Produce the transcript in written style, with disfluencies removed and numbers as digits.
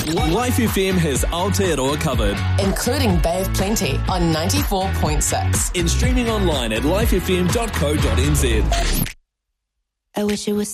Life FM has Aotearoa covered, including Bay of Plenty on 94.6. and streaming online at lifefm.co.nz. I wish it was